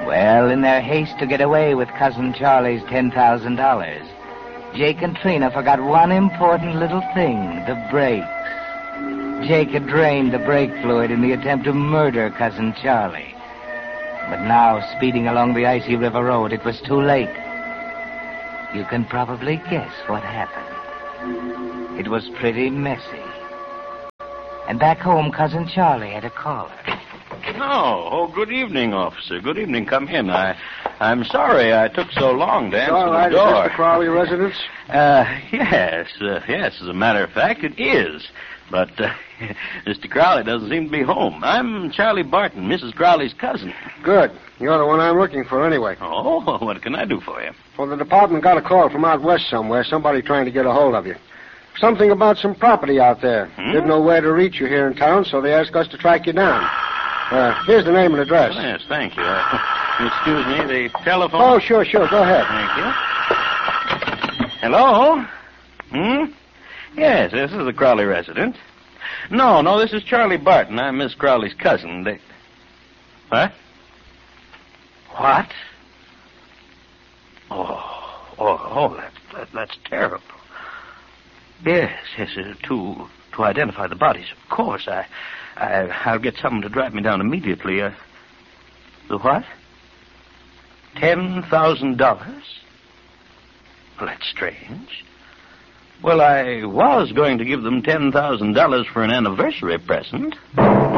Well, in their haste to get away with Cousin Charlie's $10,000, Jake and Trina forgot one important little thing, the brakes. Jake had drained the brake fluid in the attempt to murder Cousin Charlie. But now, speeding along the icy river road, it was too late. You can probably guess what happened. It was pretty messy. And back home, Cousin Charlie had a caller. Oh, good evening, officer. Good evening. Come in. I'm sorry I took so long to answer the door. Is this the Crowley residence? Yes. As a matter of fact, it is. But Mr. Crowley doesn't seem to be home. I'm Charlie Barton, Mrs. Crowley's cousin. Good. You're the one I'm looking for anyway. Oh, what can I do for you? Well, the department got a call from out west somewhere, somebody trying to get a hold of you. Something about some property out there. Didn't know where to reach you here in town, so they asked us to track you down. Here's the name and address. Oh, yes, thank you. Excuse me, the telephone... Oh, sure. Go ahead. Thank you. Hello? Yes, this is the Crowley residence. No, this is Charlie Barton. I'm Miss Crowley's cousin. What? What? Oh, that's terrible. Yes, to identify the bodies, of course. I'll get someone to drive me down immediately. The what? $10,000? Well, that's strange. Well, I was going to give them $10,000 for an anniversary present.